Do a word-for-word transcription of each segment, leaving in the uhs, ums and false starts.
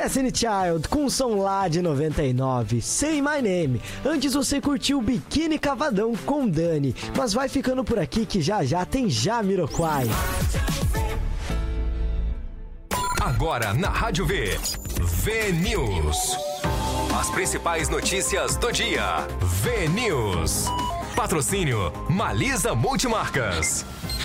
Destiny Child com o som lá de noventa e nove, Say My Name. Antes você curtiu Biquíni Cavadão com Dani, mas vai ficando por aqui que já já tem Jamiroquai. Agora na Rádio V, V News. As principais notícias do dia. V News. Patrocínio Malisa Multimarcas.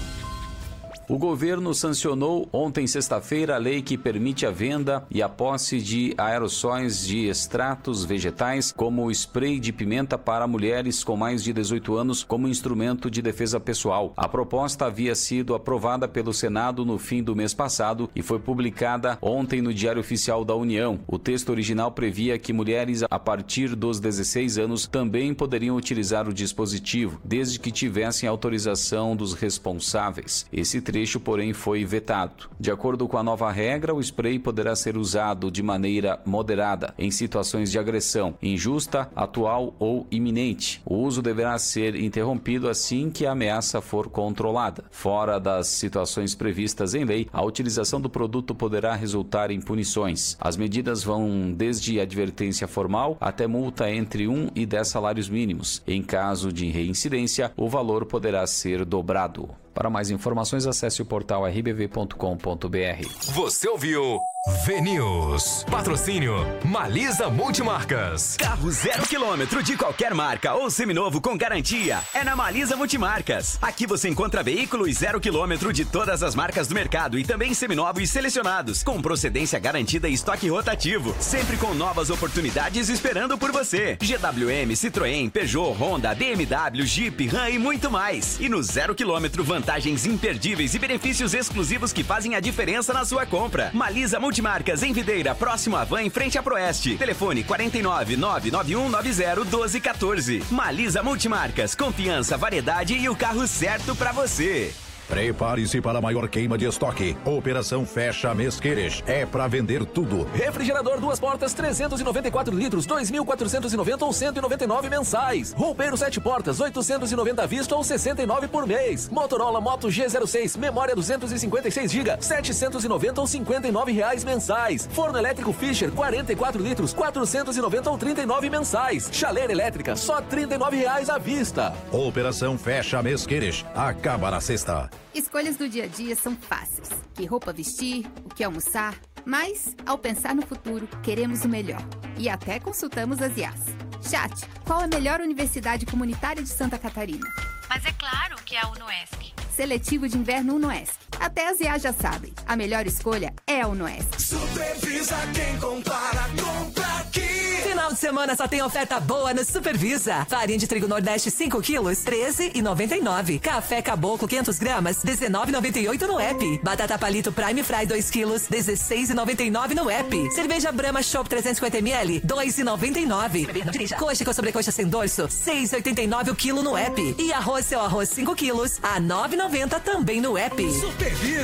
O governo sancionou ontem, sexta-feira, a lei que permite a venda e a posse de aerossóis de extratos vegetais, como o spray de pimenta para mulheres com mais de dezoito anos, como instrumento de defesa pessoal. A proposta havia sido aprovada pelo Senado no fim do mês passado e foi publicada ontem no Diário Oficial da União. O texto original previa que mulheres a partir dos dezesseis anos também poderiam utilizar o dispositivo, desde que tivessem autorização dos responsáveis. Esse trecho trecho, porém, foi vetado. De acordo com a nova regra, o spray poderá ser usado de maneira moderada em situações de agressão injusta, atual ou iminente. O uso deverá ser interrompido assim que a ameaça for controlada. Fora das situações previstas em lei, a utilização do produto poderá resultar em punições. As medidas vão desde advertência formal até multa entre um e dez salários mínimos. Em caso de reincidência, o valor poderá ser dobrado. Para mais informações, acesse o portal r b v ponto com ponto b r. Você ouviu V News. Patrocínio Malisa Multimarcas. Carro zero quilômetro de qualquer marca ou seminovo com garantia é na Malisa Multimarcas. Aqui você encontra veículos zero quilômetro de todas as marcas do mercado e também seminovos selecionados, com procedência garantida e estoque rotativo, sempre com novas oportunidades esperando por você. G W M, Citroën, Peugeot, Honda, B M W, Jeep, Ram e muito mais. E no zero quilômetro, vantagens imperdíveis e benefícios exclusivos que fazem a diferença na sua compra. Malisa Multimarcas em Videira, próximo à Van, em frente à Proeste. Telefone quatro nove nove nove um nove zero um dois um quatro. Malisa Multimarcas, confiança, variedade e o carro certo pra você. Prepare-se para a maior queima de estoque. Operação Fecha Mês Queres. É para vender tudo. Refrigerador duas portas trezentos e noventa e quatro litros, dois mil quatrocentos e noventa ou cento e noventa e nove mensais. Roupeiro sete portas, oitocentos e noventa à vista ou sessenta e nove por mês. Motorola Moto G zero seis, memória duzentos e cinquenta e seis gigas, setecentos e noventa ou cinquenta e nove reais mensais. Forno elétrico Fischer quarenta e quatro litros, quatrocentos e noventa ou trinta e nove mensais. Chaleira elétrica só trinta e nove reais à vista. Operação Fecha Mês Queres. Acaba na sexta. Escolhas do dia a dia são fáceis. Que roupa vestir, o que almoçar. Mas, ao pensar no futuro, queremos o melhor. E até consultamos as I As. Chat, qual a melhor universidade comunitária de Santa Catarina? Mas é claro que é a UnoESC. Seletivo de inverno UnoESC. Até as I As já sabem. A melhor escolha é a UnoESC. Supervisa quem compara, compra aqui. Final de semana só tem oferta boa no Supervisa. Farinha de trigo Nordeste cinco quilos, treze reais e noventa e nove centavos. Café Caboclo quinhentas gramas, dezenove reais e noventa e oito centavos no app. Batata Palito Prime Fry dois quilos, dezesseis reais e noventa e nove centavos no app. Cerveja Brahma Chopp trezentos e cinquenta mililitros, dois reais e noventa e nove centavos. Coxa com sobrecoxa sem dorso, seis reais e oitenta e nove centavos o quilo no app. E arroz seu arroz cinco quilos, a nove reais e noventa centavos também no app. Supervisa.